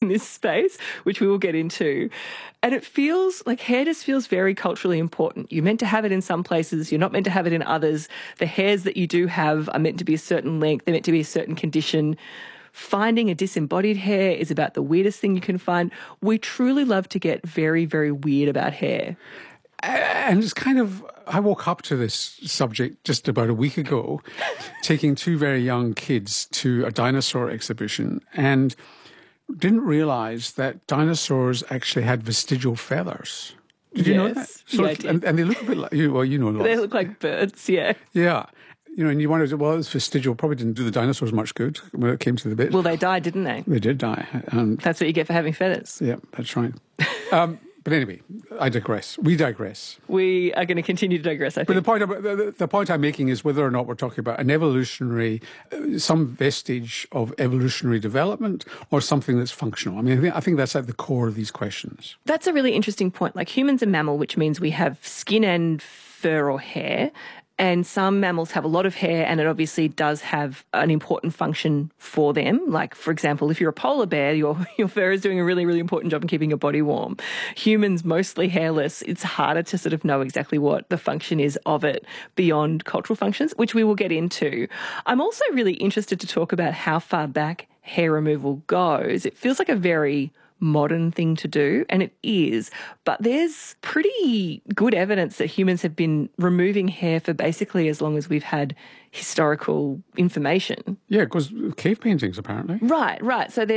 in this space, which we will get into. And it feels like hair just feels very culturally important. You're meant to have it in some places, you're not meant to have it in others. The hairs that you do have are meant to be a certain length, they're meant to be a certain condition. Finding a disembodied hair is about the weirdest thing you can find. We truly love to get very, very weird about hair. And it's kind of, I woke up to this subject just about a week ago, taking two very young kids to a dinosaur exhibition, and didn't realise that dinosaurs actually had vestigial feathers. Did you know that? Yeah, I did. And they look a bit like, well, you know lots. They look like birds, yeah. Yeah. You know, and you wondered, well, it's vestigial, probably didn't do the dinosaurs much good when it came to the bit. Well, they died, didn't they? They did die. That's what you get for having feathers. Yeah, that's right. But anyway, I digress. We digress. We are going to continue to digress, I think. But the point I'm making is whether or not we're talking about an evolutionary, some vestige of evolutionary development or something that's functional. I mean, I think that's at the core of these questions. That's a really interesting point. Like, humans are mammal, which means we have skin and fur or hair. And some mammals have a lot of hair, and it obviously does have an important function for them. Like, for example, if you're a polar bear, your fur is doing a really, really important job in keeping your body warm. Humans, mostly hairless, it's harder to sort of know exactly what the function is of it beyond cultural functions, which we will get into. I'm also really interested to talk about how far back hair removal goes. It feels like a very modern thing to do, and it is, but there's pretty good evidence that humans have been removing hair for basically as long as we've had historical information. Yeah, because cave paintings, apparently. Right. So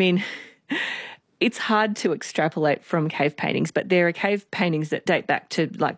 it's hard to extrapolate from cave paintings, but there are cave paintings that date back to like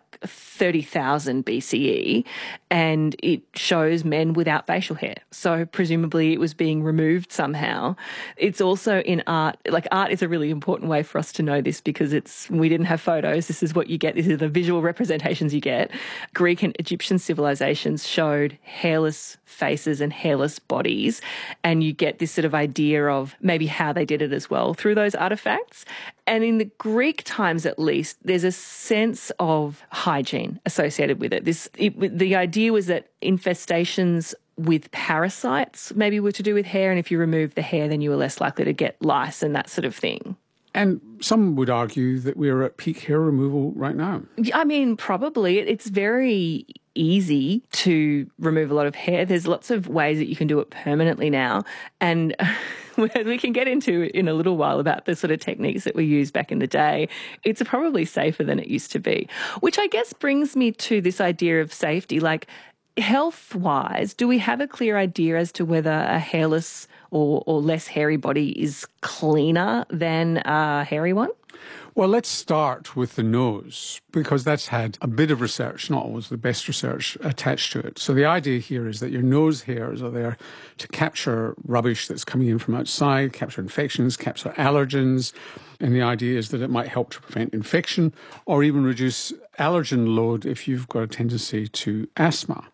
30,000 BCE, and it shows men without facial hair. So presumably it was being removed somehow. It's also in art. Like, art is a really important way for us to know this because we didn't have photos. This is what you get. These are the visual representations you get. Greek and Egyptian civilizations showed hairless faces and hairless bodies, and you get this sort of idea of maybe how they did it as well through those artifacts. And in the Greek times, at least, there's a sense of hygiene associated with it. The idea was that infestations with parasites maybe were to do with hair, and if you remove the hair, then you were less likely to get lice and that sort of thing. And some would argue that we're at peak hair removal right now. I mean, probably. It's very easy to remove a lot of hair. There's lots of ways that you can do it permanently now. And we can get into in a little while about the sort of techniques that we used back in the day. It's probably safer than it used to be, which I guess brings me to this idea of safety. Like, health-wise, do we have a clear idea as to whether a hairless or less hairy body is cleaner than a hairy one? Well, let's start with the nose, because that's had a bit of research, not always the best research, attached to it. So the idea here is that your nose hairs are there to capture rubbish that's coming in from outside, capture infections, capture allergens. And the idea is that it might help to prevent infection or even reduce allergen load if you've got a tendency to asthma.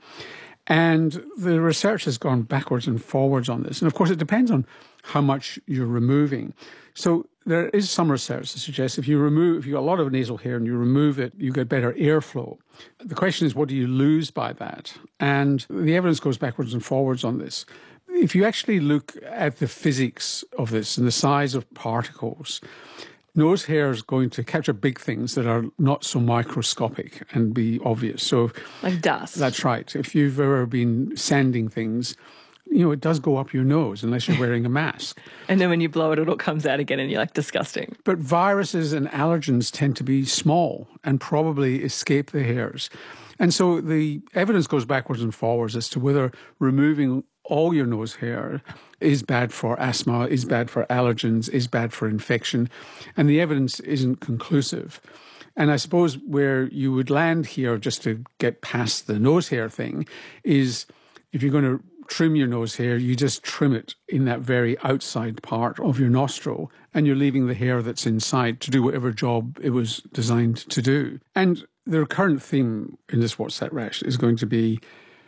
And the research has gone backwards and forwards on this. And of course, it depends on how much you're removing. So there is some research that suggests if you've got a lot of nasal hair and you remove it, you get better airflow. The question is, what do you lose by that? And the evidence goes backwards and forwards on this. If you actually look at the physics of this and the size of particles, nose hair is going to capture big things that are not so microscopic and be obvious. So, like dust. That's right. If you've ever been sanding things, it does go up your nose unless you're wearing a mask. And then when you blow it, it all comes out again and you're like, disgusting. But viruses and allergens tend to be small and probably escape the hairs. And so the evidence goes backwards and forwards as to whether removing all your nose hair is bad for asthma, is bad for allergens, is bad for infection. And the evidence isn't conclusive. And I suppose where you would land here, just to get past the nose hair thing, is if you're going to trim your nose hair, you just trim it in that very outside part of your nostril, and you're leaving the hair that's inside to do whatever job it was designed to do. And the recurrent theme in this What's That Rash is going to be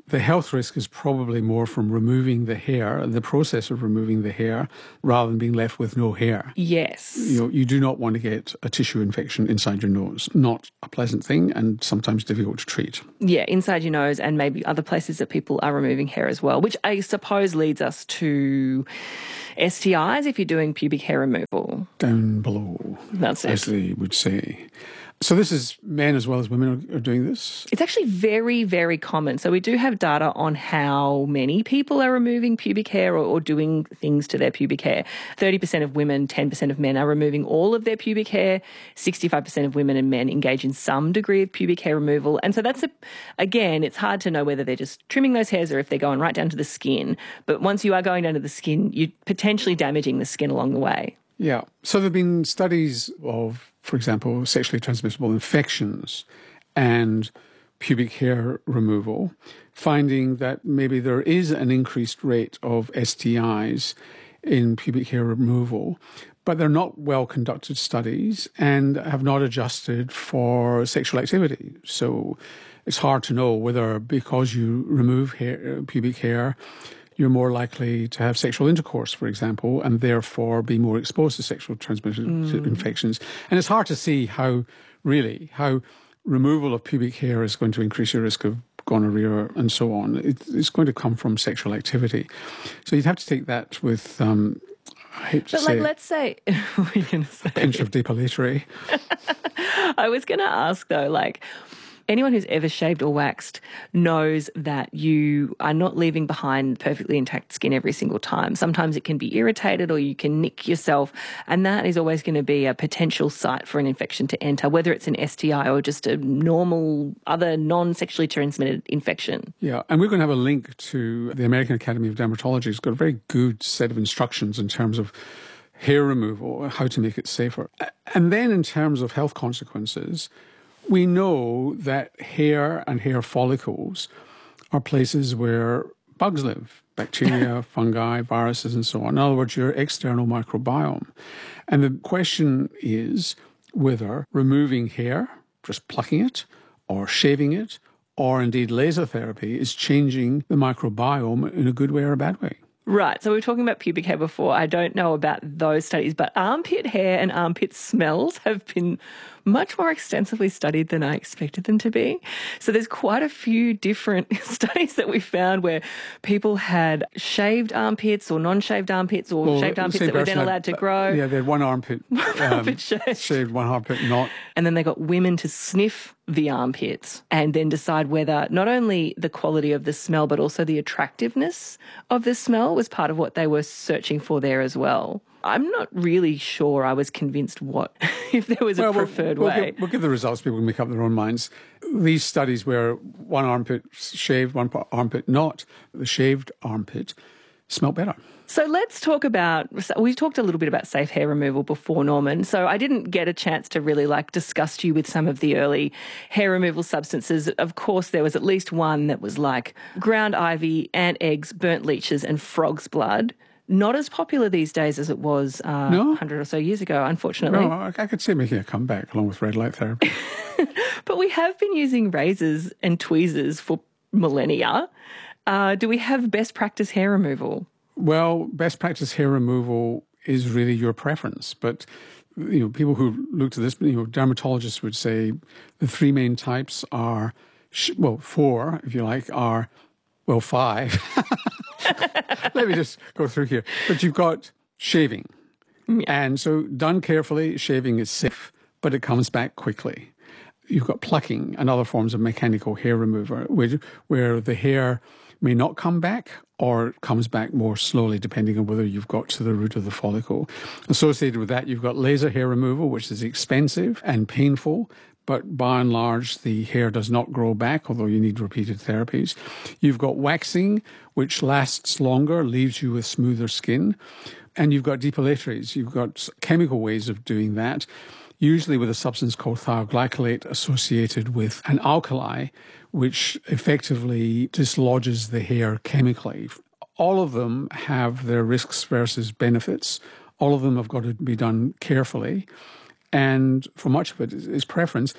The health risk is probably more from removing the hair, the process of removing the hair, rather than being left with no hair. Yes. You do not want to get a tissue infection inside your nose. Not a pleasant thing and sometimes difficult to treat. Yeah, inside your nose and maybe other places that people are removing hair as well, which I suppose leads us to STIs if you're doing pubic hair removal. Down below, That's it. as they would say. So this is men as well as women are doing this? It's actually very, very common. So we do have data on how many people are removing pubic hair or doing things to their pubic hair. 30% of women, 10% of men are removing all of their pubic hair. 65% of women and men engage in some degree of pubic hair removal. And so that's, again, it's hard to know whether they're just trimming those hairs or if they're going right down to the skin. But once you are going down to the skin, you're potentially damaging the skin along the way. Yeah. So there have been studies of, for example, sexually transmissible infections and pubic hair removal, finding that maybe there is an increased rate of STIs in pubic hair removal, but they're not well-conducted studies and have not adjusted for sexual activity. So it's hard to know whether because you remove pubic hair, you're more likely to have sexual intercourse, for example, and therefore be more exposed to sexual transmitted infections. And it's hard to see how removal of pubic hair is going to increase your risk of gonorrhea and so on. It's going to come from sexual activity. So you'd have to take that with, I hate to say, let's say, what are you going to say? A pinch of depilatory. I was going to ask though, anyone who's ever shaved or waxed knows that you are not leaving behind perfectly intact skin every single time. Sometimes it can be irritated or you can nick yourself, and that is always going to be a potential site for an infection to enter, whether it's an STI or just a normal other non-sexually transmitted infection. Yeah, and we're going to have a link to the American Academy of Dermatology. It's got a very good set of instructions in terms of hair removal, how to make it safer. And then in terms of health consequences, we know that hair and hair follicles are places where bugs live, bacteria, fungi, viruses, and so on. In other words, your external microbiome. And the question is whether removing hair, just plucking it, or shaving it, or indeed laser therapy is changing the microbiome in a good way or a bad way. Right. So we were talking about pubic hair before. I don't know about those studies, but armpit hair and armpit smells have been much more extensively studied than I expected them to be. So there's quite a few different studies that we found where people had shaved armpits or non-shaved armpits or shaved armpits that were then allowed to grow. Yeah, they had one armpit, shaved, one armpit not. And then they got women to sniff the armpits and then decide whether not only the quality of the smell but also the attractiveness of the smell was part of what they were searching for there as well. I'm not really sure I was convinced if there was a preferred way. We'll give the results. People can make up their own minds. These studies where one armpit shaved, one armpit not, the shaved armpit smelled better. So let's talk about, we talked a little bit about safe hair removal before, Norman. So I didn't get a chance to really discuss to you with some of the early hair removal substances. Of course, there was at least one that was like ground ivy, ant eggs, burnt leeches and frog's blood. Not as popular these days as it was 100 or so years ago, unfortunately. No, I could see making a comeback along with red light therapy. But we have been using razors and tweezers for millennia. Do we have best practice hair removal? Well, best practice hair removal is really your preference. But, people who looked at this, dermatologists would say the three main types are, four, if you like, are, five. Let me just go through here. But you've got shaving. Yeah. And so done carefully, shaving is safe, but it comes back quickly. You've got plucking and other forms of mechanical hair removal, where the hair may not come back or comes back more slowly depending on whether you've got to the root of the follicle. Associated with that, you've got laser hair removal, which is expensive and painful, but by and large, the hair does not grow back, although you need repeated therapies. You've got waxing, which lasts longer, leaves you with smoother skin. And you've got depilatories. You've got chemical ways of doing that, usually with a substance called thioglycolate associated with an alkali, which effectively dislodges the hair chemically. All of them have their risks versus benefits. All of them have got to be done carefully. And for much of it is preference.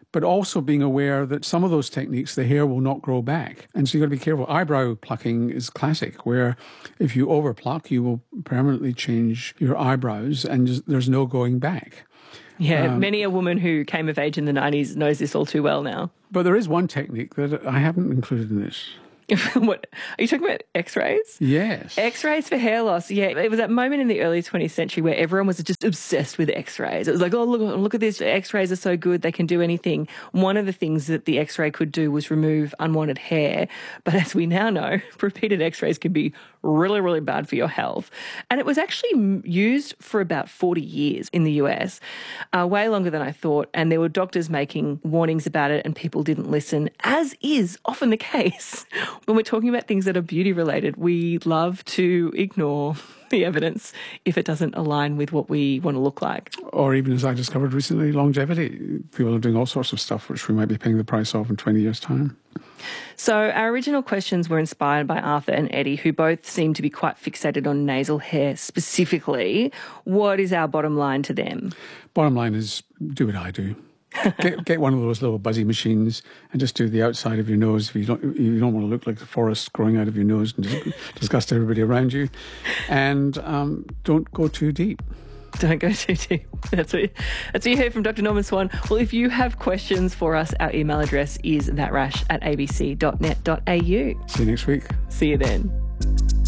but also being aware that some of those techniques, the hair will not grow back. And so you've got to be careful. Eyebrow plucking is classic, where if you over pluck, you will permanently change your eyebrows and there's no going back. Yeah, many a woman who came of age in the 90s knows this all too well now. But there is one technique that I haven't included in this. What are you talking about? X-rays? Yes. X-rays for hair loss. Yeah, it was that moment in the early 20th century where everyone was just obsessed with X-rays. It was like, oh, look at this. X-rays are so good. They can do anything. One of the things that the X-ray could do was remove unwanted hair. But as we now know, repeated X-rays can be really, really bad for your health. And it was actually used for about 40 years in the US, way longer than I thought. And there were doctors making warnings about it and people didn't listen, as is often the case. When we're talking about things that are beauty related, we love to ignore the evidence if it doesn't align with what we want to look like. Or even, as I discovered recently, longevity. People are doing all sorts of stuff which we might be paying the price of in 20 years' time. So our original questions were inspired by Arthur and Eddie, who both seem to be quite fixated on nasal hair specifically. What is our bottom line to them? Bottom line is, do what I do. Get one of those little buzzy machines and just do the outside of your nose if you don't want to look like the forest growing out of your nose and disgust everybody around you. And don't go too deep. Don't go too deep. That's what you heard from Dr. Norman Swan. Well, if you have questions for us, our email address is thatrash@abc.net.au. See you next week. See you then.